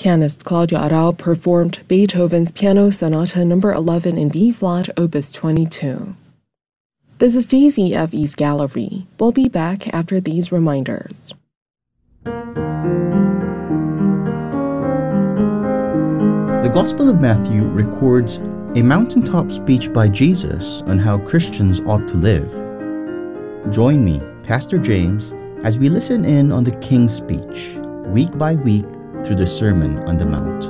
Pianist Claudio Arrau performed Beethoven's Piano Sonata No. 11 in B-flat, Opus 22. This is DZFE's Gallery. We'll be back after these reminders. The Gospel of Matthew records a mountaintop speech by Jesus on how Christians ought to live. Join me, Pastor James, as we listen in on the King's speech, week by week, through the Sermon on the Mount.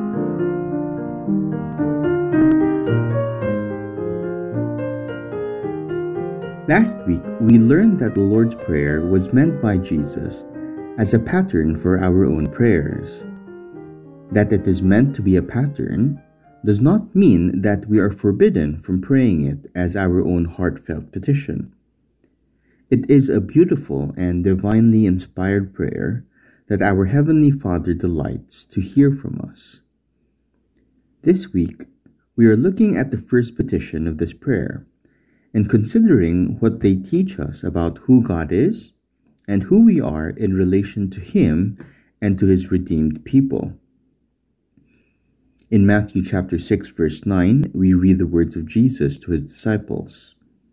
Last week, we learned that the Lord's Prayer was meant by Jesus as a pattern for our own prayers. That it is meant to be a pattern does not mean that we are forbidden from praying it as our own heartfelt petition. It is a beautiful and divinely inspired prayer that our Heavenly Father delights to hear from us. This week, we are looking at the first petition of this prayer and considering what they teach us about who God is and who we are in relation to Him and to His redeemed people. In Matthew chapter 6, verse 9, we read the words of Jesus to His disciples.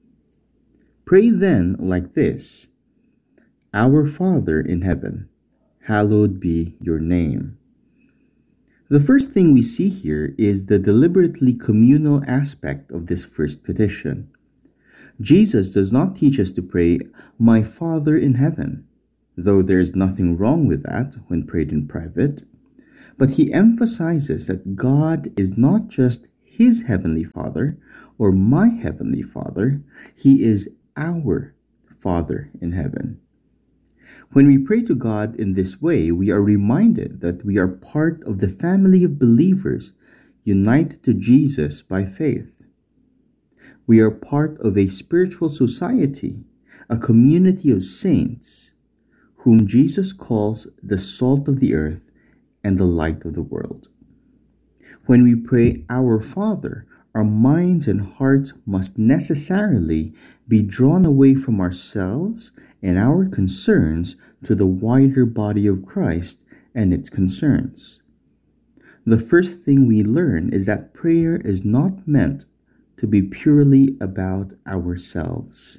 Pray then like this, Our Father in heaven, hallowed be your name. The first thing we see here is the deliberately communal aspect of this first petition. Jesus does not teach us to pray, My Father in heaven, though there is nothing wrong with that when prayed in private, but He emphasizes that God is not just His Heavenly Father or my Heavenly Father, He is our Father in heaven. When we pray to God in this way, we are reminded that we are part of the family of believers united to Jesus by faith. We are part of a spiritual society, a community of saints, whom Jesus calls the salt of the earth and the light of the world. When we pray, Our Father, our minds and hearts must necessarily be drawn away from ourselves and our concerns to the wider body of Christ and its concerns. The first thing we learn is that prayer is not meant to be purely about ourselves.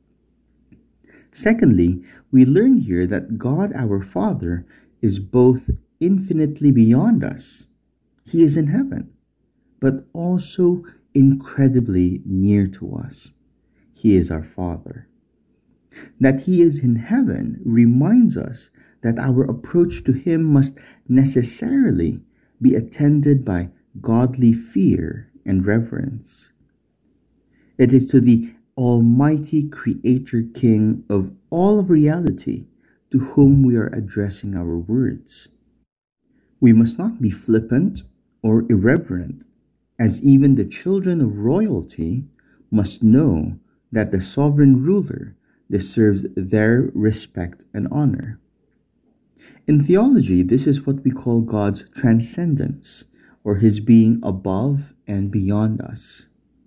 Secondly, we learn here that God our Father is both infinitely beyond us, He is in heaven, but also incredibly near to us. He is our Father. That He is in heaven reminds us that our approach to Him must necessarily be attended by godly fear and reverence. It is to the Almighty Creator King of all of reality to whom we are addressing our words. We must not be flippant or irreverent, as even the children of royalty must know that the sovereign ruler deserves their respect and honor. In theology, this is what we call God's transcendence, or His being above and beyond us.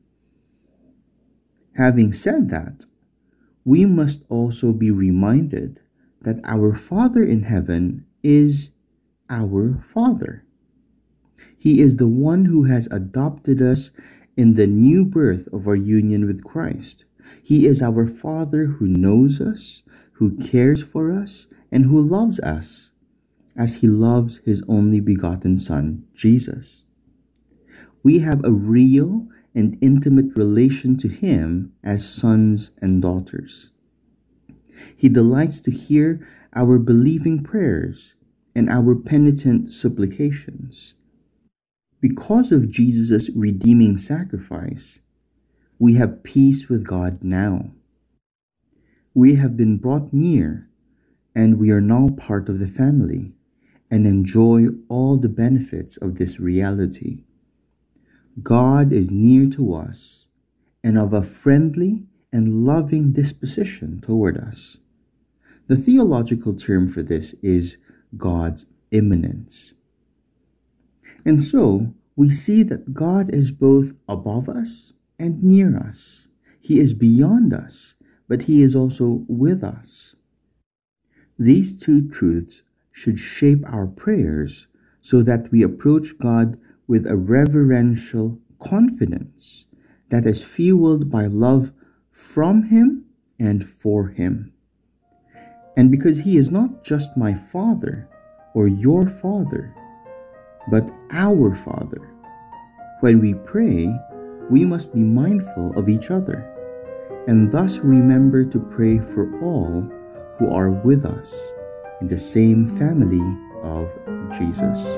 Having said that, we must also be reminded that our Father in heaven is our Father. He is the one who has adopted us in the new birth of our union with Christ. He is our Father who knows us, who cares for us, and who loves us as He loves His only begotten Son, Jesus. We have a real and intimate relation to Him as sons and daughters. He delights to hear our believing prayers and our penitent supplications. Because of Jesus' redeeming sacrifice, we have peace with God now. We have been brought near, and we are now part of the family and enjoy all the benefits of this reality. God is near to us and of a friendly and loving disposition toward us. The theological term for this is God's immanence. And so, we see that God is both above us and near us. He is beyond us, but He is also with us. These two truths should shape our prayers so that we approach God with a reverential confidence that is fueled by love from Him and for Him. And because He is not just my Father or your Father, but our Father, when we pray, we must be mindful of each other, and thus remember to pray for all who are with us in the same family of Jesus.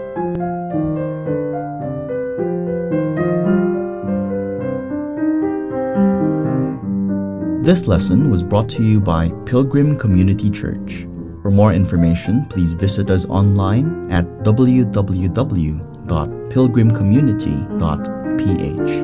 This lesson was brought to you by Pilgrim Community Church. For more information, please visit us online at www.pilgrimcommunity.ph.